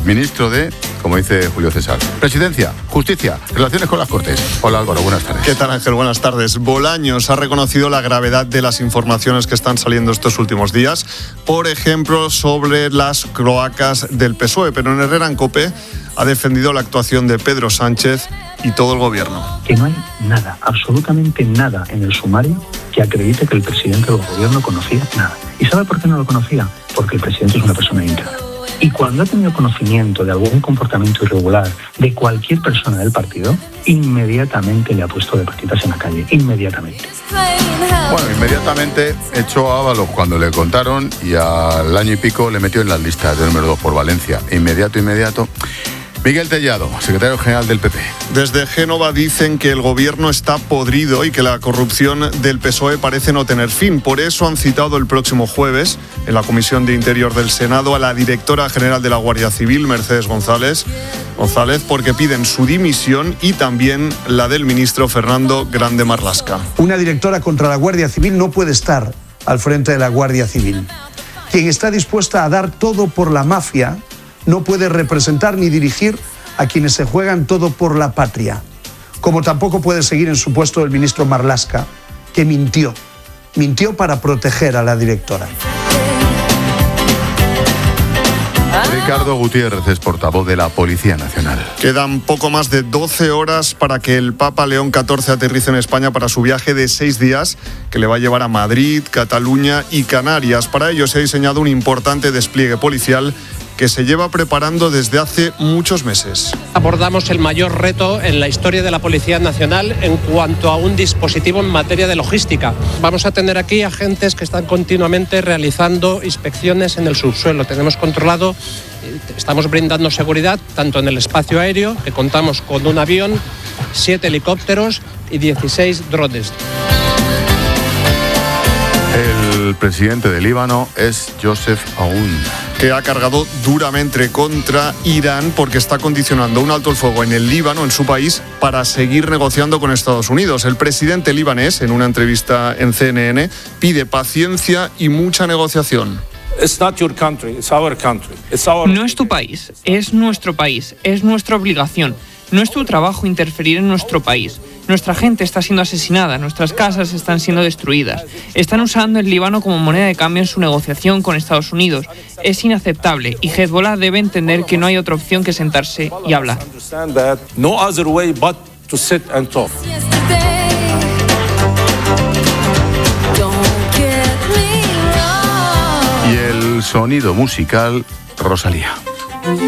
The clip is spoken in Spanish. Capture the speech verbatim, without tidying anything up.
ministro de, como dice Julio César, Presidencia, Justicia, Relaciones con las Cortes. Hola Álvaro, buenas tardes. ¿Qué tal, Ángel? Buenas tardes. Bolaños ha reconocido la gravedad de las informaciones que están saliendo estos últimos días, por ejemplo, sobre las cloacas del P S O E, pero en Herrera en COPE ha defendido la actuación de Pedro Sánchez y todo el gobierno. Que no hay nada, absolutamente nada en el sumario que acredite que el presidente del gobierno conocía nada. ¿Y sabe por qué no lo conocía? Porque el presidente es una persona íntegra. Y cuando ha tenido conocimiento de algún comportamiento irregular de cualquier persona del partido, inmediatamente le ha puesto de patitas en la calle, inmediatamente. Bueno, inmediatamente echó a Ábalos cuando le contaron y al año y pico le metió en las listas de número dos por Valencia. Inmediato, inmediato. Miguel Tellado, secretario general del P P. Desde Génova dicen que el gobierno está podrido y que la corrupción del P S O E parece no tener fin. Por eso han citado el próximo jueves en la Comisión de Interior del Senado a la directora general de la Guardia Civil, Mercedes González, González, porque piden su dimisión y también la del ministro Fernando Grande Marlaska. Una directora contra la Guardia Civil no puede estar al frente de la Guardia Civil. Quien está dispuesta a dar todo por la mafia no puede representar ni dirigir a quienes se juegan todo por la patria. Como tampoco puede seguir en su puesto el ministro Marlaska, que mintió. Mintió para proteger a la directora. Ricardo Gutiérrez es portavoz de la Policía Nacional. Quedan poco más de doce horas para que el Papa León catorce aterrice en España para su viaje de seis días que le va a llevar a Madrid, Cataluña y Canarias. Para ello se ha diseñado un importante despliegue policial que se lleva preparando desde hace muchos meses. Abordamos el mayor reto en la historia de la Policía Nacional en cuanto a un dispositivo en materia de logística. Vamos a tener aquí agentes que están continuamente realizando inspecciones en el subsuelo. Tenemos controlado, estamos brindando seguridad tanto en el espacio aéreo, que contamos con un avión, siete helicópteros y dieciséis drones. El presidente de Líbano es Joseph Aoun, que ha cargado duramente contra Irán porque está condicionando un alto el fuego en el Líbano, en su país, para seguir negociando con Estados Unidos. El presidente libanés, en una entrevista en C N N, pide paciencia y mucha negociación. No es tu país, es nuestro país, es nuestra obligación. No es tu trabajo interferir en nuestro país. Nuestra gente está siendo asesinada, nuestras casas están siendo destruidas. Están usando el Líbano como moneda de cambio en su negociación con Estados Unidos. Es inaceptable y Hezbollah debe entender que no hay otra opción que sentarse y hablar. Y el sonido musical, Rosalía.